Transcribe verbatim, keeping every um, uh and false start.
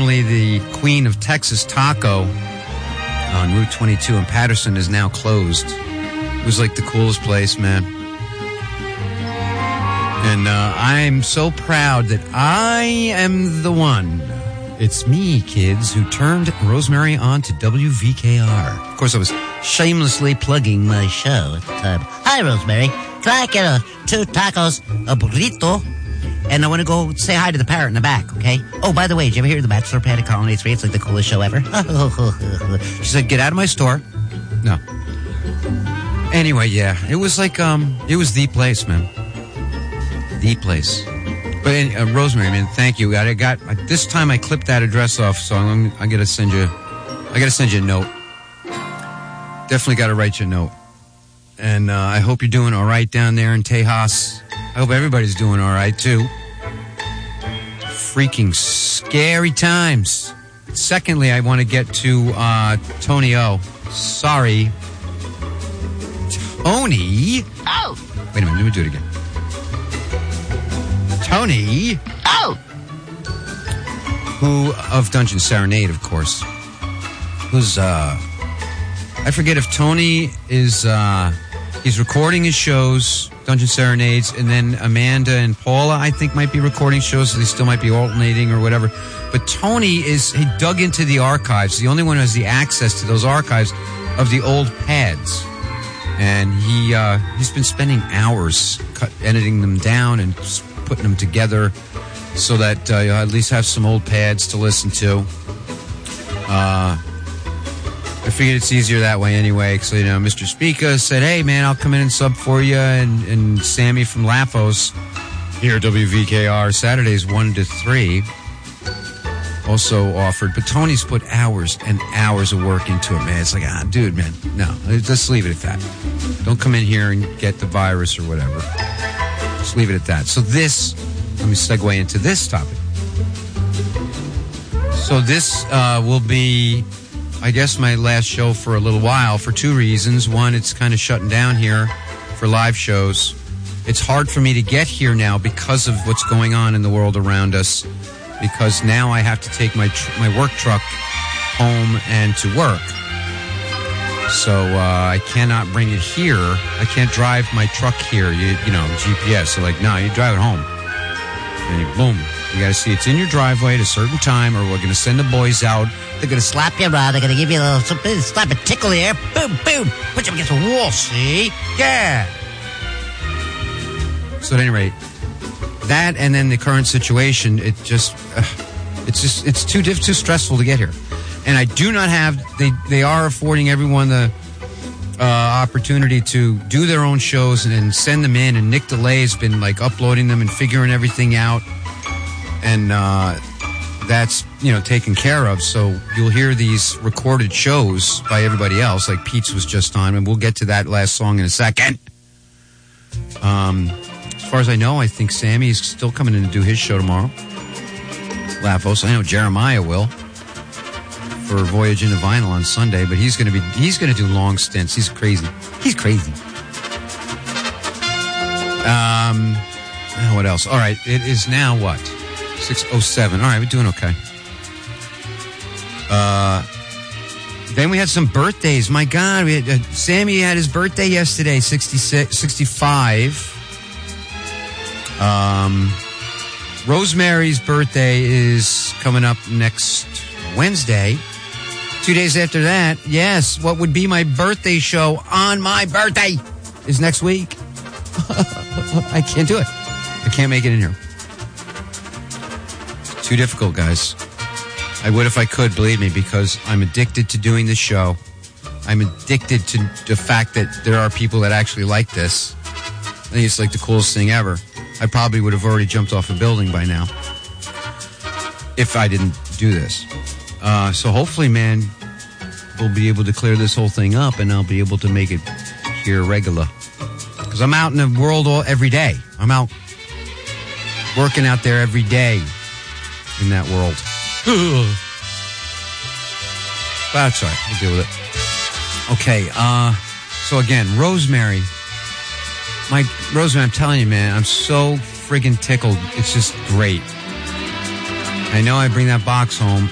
formerly the Queen of Texas Taco on Route twenty-two in Patterson, is now closed. It was like the coolest place, man. And uh, I'm so proud that I am the one. It's me, kids, who turned Rosemary on to W V K R. Of course, I was shamelessly plugging my show at the time. Hi, Rosemary. Can I get a two tacos, a burrito, and I want to go say hi to the parrot in the back, okay? Oh, by the way, did you ever hear The Bachelor Pad at Colony three? It's like the coolest show ever. She said, get out of my store. No. Anyway, yeah, it was like, um, it was the place, man. The place. But uh, Rosemary, man, thank you. I got uh, this time I clipped that address off, so I'm I gotta send you, I gotta send you a note. Definitely gotta write you a note. And uh, I hope you're doing all right down there in Tejas. I hope everybody's doing all right too. Freaking scary times. Secondly, I want to get to uh, Tony O. Sorry, Tony. Oh. Wait a minute, let me do it again. Tony. Oh. Who, of Dungeon Serenade, of course. Who's, uh... I forget if Tony is, uh... he's recording his shows, Dungeon Serenades, and then Amanda and Paula, I think, might be recording shows, so they still might be alternating or whatever. But Tony is... he dug into the archives. The only one who has the access to those archives of the old pads. And he, uh... he's been spending hours cut, editing them down and putting them together so that uh, you'll at least have some old pads to listen to. Uh, I figured it's easier that way anyway, because, you know, Mister Spica said, hey, man, I'll come in and sub for you, and, and Sammy from Lafos here at W V K R Saturdays one to three also offered. But Tony's put hours and hours of work into it, man. It's like, ah, dude, man, no, let's leave it at that. Don't come in here and get the virus or whatever. Just leave it at that. So this, let me segue into this topic. So this uh, will be, I guess, my last show for a little while for two reasons. One, it's kind of shutting down here for live shows. It's hard for me to get here now because of what's going on in the world around us, because now I have to take my tr- my work truck home and to work. So uh, I cannot bring it here. I can't drive my truck here, you, you know, G P S. So, like, no, you drive it home. And you, boom. You got to see it's in your driveway at a certain time, or we're going to send the boys out. They're going to slap you around. They're going to give you a little something, slap a tickle here. Boom, boom. Put you against a wall, see? Yeah. So at any rate, that and then the current situation, it just, uh, it's just, it's too diff- too stressful to get here. And I do not have, they, they are affording everyone the uh, opportunity to do their own shows and then send them in. And Nick DeLay has been, like, uploading them and figuring everything out. And uh, that's, you know, taken care of. So you'll hear these recorded shows by everybody else, like Pete's was just on. And we'll get to that last song in a second. Um, as far as I know, I think Sammy's still coming in to do his show tomorrow. Lafos. I know Jeremiah will. For Voyage into Vinyl on Sunday, but he's going to be he's going to do long stints. He's crazy. He's crazy. Um, what else? All right, it is now what? six oh seven. All right, we're doing okay. Uh, then we had some birthdays. My God, we had, uh, Sammy had his birthday yesterday, sixty-six, sixty-five. Um, Rosemary's birthday is coming up next Wednesday. Two days after that, yes, what would be my birthday show on my birthday is next week. I can't do it. I can't make it in here. It's too difficult, guys. I would if I could, believe me, because I'm addicted to doing this show. I'm addicted to the fact that there are people that actually like this. I think it's like the coolest thing ever. I probably would have already jumped off a building by now if I didn't do this. Uh, so hopefully, man, we'll be able to clear this whole thing up, and I'll be able to make it here regular. Because I'm out in the world all, every day. I'm out working out there every day in that world. But that's all right. We'll deal with it. Okay. Uh, so again, Rosemary. My Rosemary, I'm telling you, man, I'm so friggin' tickled. It's just great. I know I bring that box home.